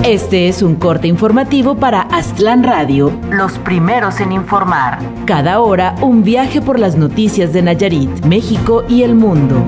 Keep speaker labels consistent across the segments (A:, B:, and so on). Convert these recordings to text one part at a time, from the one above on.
A: Este es un corte informativo para Aztlán Radio, los primeros en informar. Cada hora, un viaje por las noticias de Nayarit, México y el mundo.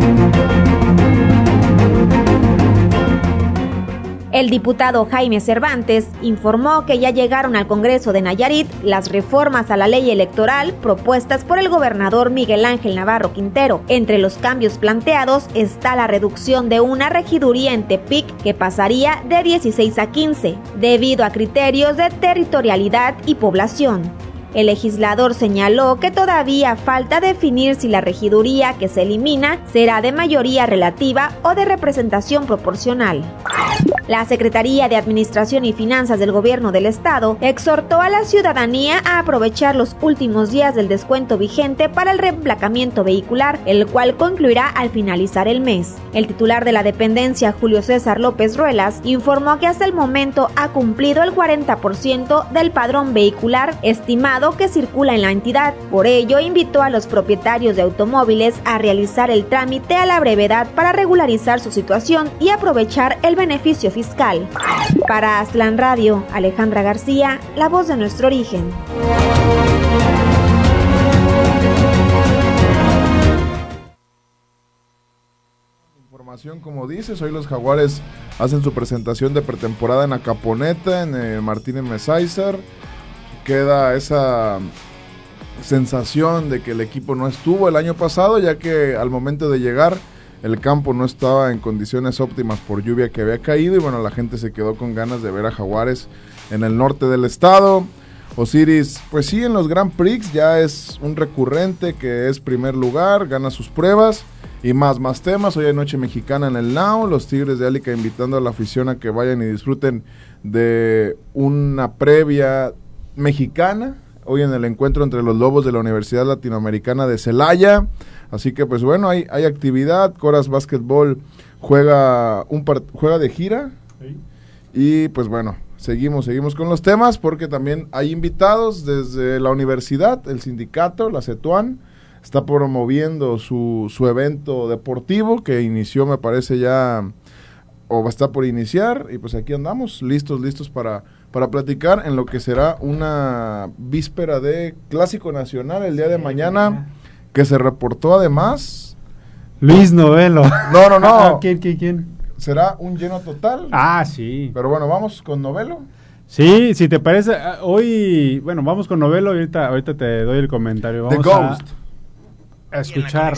B: El diputado Jaime Cervantes informó que ya llegaron al Congreso de Nayarit las reformas a la ley electoral propuestas por el gobernador Miguel Ángel Navarro Quintero. Entre los cambios planteados está la reducción de una regiduría en Tepic que pasaría de 16 a 15, debido a criterios de territorialidad y población. El legislador señaló que todavía falta definir si la regiduría que se elimina será de mayoría relativa o de representación proporcional. La Secretaría de Administración y Finanzas del Gobierno del Estado exhortó a la ciudadanía a aprovechar los últimos días del descuento vigente para el reemplacamiento vehicular, el cual concluirá al finalizar el mes. El titular de la dependencia, Julio César López Ruelas, informó que hasta el momento ha cumplido el 40% del padrón vehicular estimado que circula en la entidad. Por ello, invitó a los propietarios de automóviles a realizar el trámite a la brevedad para regularizar su situación y aprovechar el beneficio fiscal. Para Aztlán Radio, Alejandra García, la voz de nuestro origen.
C: Información, como dices, hoy los Jaguares hacen su presentación de pretemporada en Acaponeta, en el Martínez Mesaizer. Queda esa sensación de que el equipo no estuvo el año pasado, ya que al momento de llegar el campo no estaba en condiciones óptimas por lluvia que había caído, y bueno, la gente se quedó con ganas de ver a Jaguares en el norte del estado. Osiris, pues sí, en los Grand Prix ya es un recurrente, que es primer lugar, gana sus pruebas y más temas. Hoy hay noche mexicana en el Nao, los Tigres de Álica invitando a la afición a que vayan y disfruten de una previa mexicana, hoy en el encuentro entre los Lobos de la Universidad Latinoamericana de Celaya. Así que pues bueno, hay actividad. Coras Básquetbol juega de gira, ¿sí? Y pues bueno, seguimos con los temas, porque también hay invitados desde la universidad. El sindicato, la CETUAN, está promoviendo su evento deportivo que inició, me parece ya, o está por iniciar, y pues aquí andamos, listos para platicar en lo que será una víspera de Clásico Nacional el día de mañana, que se reportó además
D: Luis Novelo.
C: No.
D: ¿Quién?
C: ¿Será un lleno total?
D: Ah, sí.
C: Pero bueno, vamos con Novelo.
D: Sí, si te parece, hoy, bueno, vamos con Novelo y ahorita te doy el comentario. Vamos
C: The Ghost.
D: A escuchar.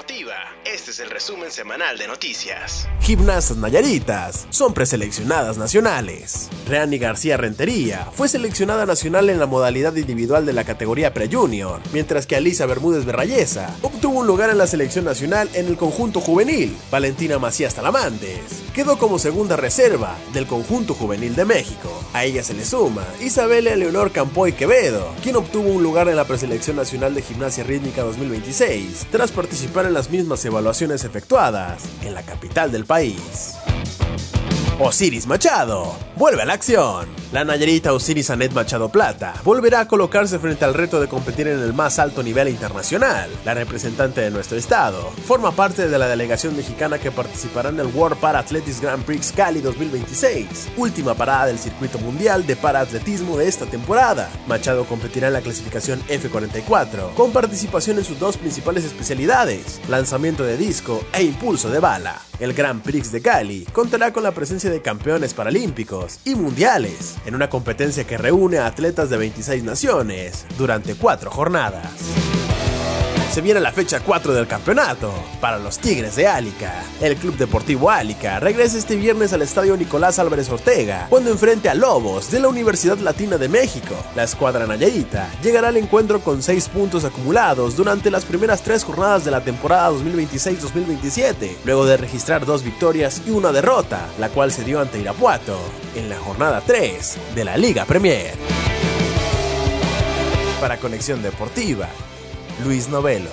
E: Este es el resumen semanal de noticias. Gimnastas nayaritas son preseleccionadas nacionales. Reani García Rentería fue seleccionada nacional en la modalidad individual de la categoría pre-junior, mientras que Alisa Bermúdez Berrayesa obtuvo un lugar en la selección nacional en el conjunto juvenil. Valentina Macías Talamantes quedó como segunda reserva del conjunto juvenil de México. A ella se le suma Isabela Leonor Campoy Quevedo, quien obtuvo un lugar en la preselección nacional de gimnasia rítmica 2026, tras participar en las mismas evaluaciones efectuadas en la capital del país. Osiris Machado vuelve a la acción. La nayarita Osiris Anet Machado Plata volverá a colocarse frente al reto de competir en el más alto nivel internacional. La representante de nuestro estado forma parte de la delegación mexicana que participará en el World Para Athletics Grand Prix Cali 2026, última parada del circuito mundial de paraatletismo de esta temporada. Machado competirá en la clasificación F44, con participación en sus dos principales especialidades, lanzamiento de disco e impulso de bala. El Grand Prix de Cali contará con la presencia de campeones paralímpicos y mundiales, en una competencia que reúne a atletas de 26 naciones durante 4 jornadas. Se viene la fecha 4 del campeonato para los Tigres de Álica. El Club Deportivo Álica regresa este viernes al estadio Nicolás Álvarez Ortega, cuando enfrente a Lobos de la Universidad Latina de México. La escuadra nayarita llegará al encuentro con 6 puntos acumulados durante las primeras 3 jornadas de la temporada 2026-2027, luego de registrar 2 victorias y 1 derrota, la cual se dio ante Irapuato en la jornada 3 de la Liga Premier. Para Conexión Deportiva, Luis Novelo.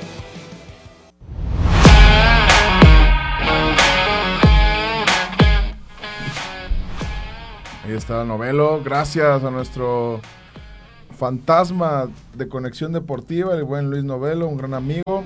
C: Ahí está el Novelo. Gracias a nuestro fantasma de Conexión Deportiva, el buen Luis Novelo, un gran amigo,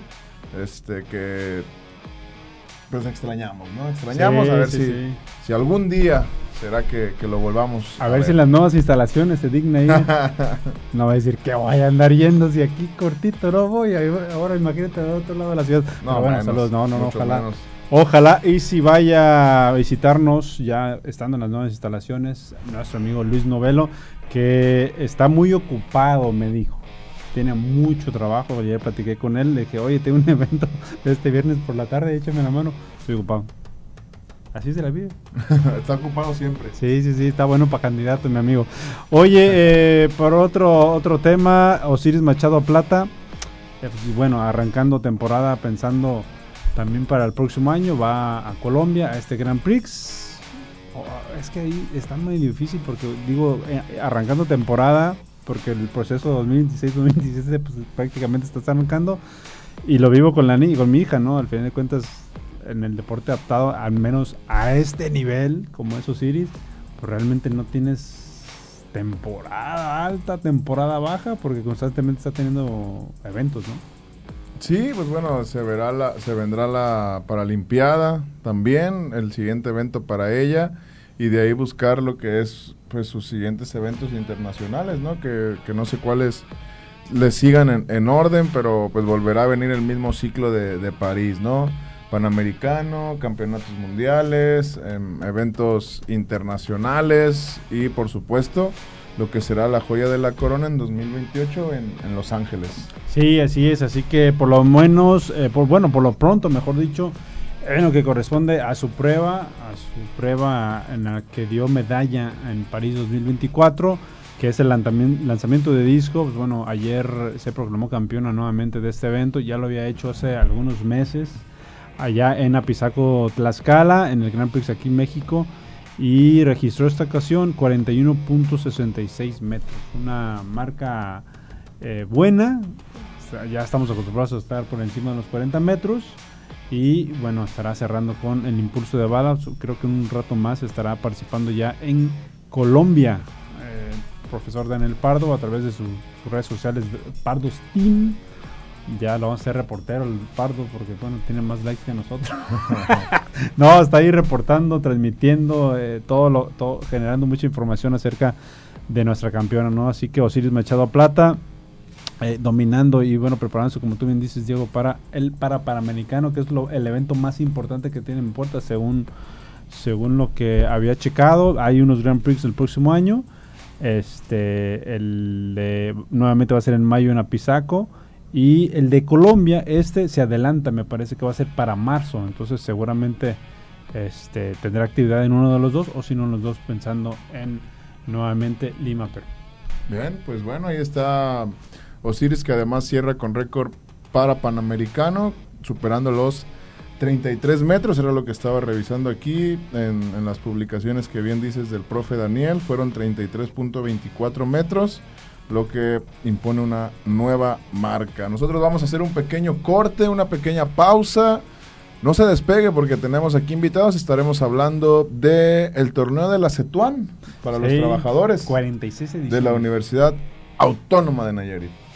C: que pues extrañamos, ¿no? Extrañamos, sí, a ver si algún día será que lo volvamos
D: a ver si en las nuevas instalaciones se digna ir. No va a decir que voy a andar yendo si aquí cortito no voy, ahora imagínate del otro lado de la ciudad.
C: No,
D: bueno,
C: menos,
D: saludos, no, ojalá.
C: Menos.
D: Ojalá, y si vaya a visitarnos ya estando en las nuevas instalaciones, nuestro amigo Luis Novelo, que está muy ocupado, me dijo. Tiene mucho trabajo, ayer platiqué con él, le dije, oye, tengo un evento este viernes por la tarde, échame la mano. Estoy ocupado. Así se la vive.
C: Está ocupado siempre.
D: Sí, está bueno para candidato, mi amigo. Oye, por otro tema, Osiris Machado Plata, pues, bueno, arrancando temporada, pensando también para el próximo año, va a Colombia, a este Grand Prix. Es que ahí está muy difícil porque, digo, arrancando temporada, porque el proceso 2016-2017 pues, prácticamente está arrancando, y lo vivo con mi hija, ¿no? Al final de cuentas, en el deporte adaptado, al menos a este nivel, como es Osiris, pues realmente no tienes temporada alta, temporada baja, porque constantemente está teniendo eventos, ¿no?
C: Sí, pues bueno, se vendrá la Paralimpiada también, el siguiente evento para ella, y de ahí buscar lo que es pues sus siguientes eventos internacionales, ¿no? Que no sé cuáles le sigan en orden, pero pues volverá a venir el mismo ciclo de París, ¿no? Panamericano, campeonatos mundiales, eventos internacionales y por supuesto lo que será la joya de la corona en 2028 en Los Ángeles.
D: Sí, así es, así que por lo menos, por lo pronto, mejor dicho, en lo que corresponde a su prueba en la que dio medalla en París 2024, que es el lanzamiento de disco. Pues bueno, ayer se proclamó campeona nuevamente de este evento, ya lo había hecho hace algunos meses, allá en Apizaco, Tlaxcala, en el Grand Prix aquí en México, y registró esta ocasión 41.66 metros, una marca buena. O sea, ya estamos acostumbrados a estar por encima de los 40 metros, y bueno, estará cerrando con el impulso de bala. Creo que un rato más estará participando ya en Colombia, el profesor Daniel Pardo, a través de sus redes sociales, Pardos Team. Ya lo vamos a hacer reportero el Pardo, porque bueno, tiene más likes que nosotros. No, está ahí reportando, transmitiendo, todo generando mucha información acerca de nuestra campeona, ¿no? Así que Osiris Machado Plata, dominando y bueno, preparándose, como tú bien dices, Diego, para el Panamericano, que es el evento más importante que tiene en puerta, según lo que había checado. Hay unos Grand Prix el próximo año. Nuevamente va a ser en mayo en Apizaco. Y el de Colombia, se adelanta, me parece que va a ser para marzo, entonces seguramente tendrá actividad en uno de los dos, o si no en los dos, pensando en nuevamente Lima, Perú.
C: Bien, pues bueno, ahí está Osiris, que además cierra con récord para Panamericano, superando los 33 metros, era lo que estaba revisando aquí en las publicaciones que bien dices del profe Daniel, fueron 33.24 metros, lo que impone una nueva marca. Nosotros vamos a hacer un pequeño corte, una pequeña pausa. No se despegue porque tenemos aquí invitados. Estaremos hablando del torneo de la CETUAN para los trabajadores
D: 46 ediciones
C: de la Universidad Autónoma de Nayarit.